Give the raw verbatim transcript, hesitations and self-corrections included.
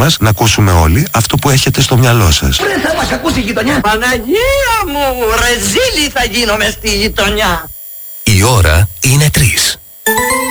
μας να ακούσουμε όλοι αυτό που έχετε στο μυαλό σας. Ρε, θα μας ακούσει η γειτονιά. Παναγία μου, ρεζίλη θα γίνω μες στη γειτονιά. Η ώρα είναι τρεις.